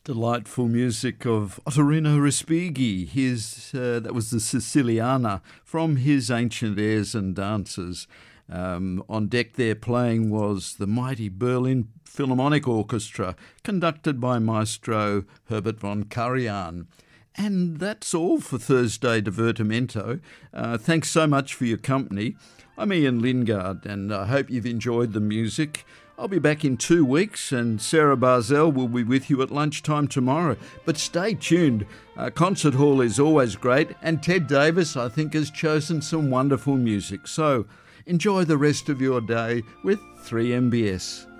Delightful music of Ottorino Respighi. That was the Siciliana from his Ancient Airs and Dances. On deck there playing was the mighty Berlin Philharmonic Orchestra, conducted by Maestro Herbert von Karajan. And that's all for Thursday Divertimento. Thanks so much for your company. I'm Ian Lingard, and I hope you've enjoyed the music. I'll be back in 2 weeks, and Sarah Barzell will be with you at lunchtime tomorrow. But stay tuned. Concert Hall is always great, and Ted Davis, I think, has chosen some wonderful music. So enjoy the rest of your day with 3MBS.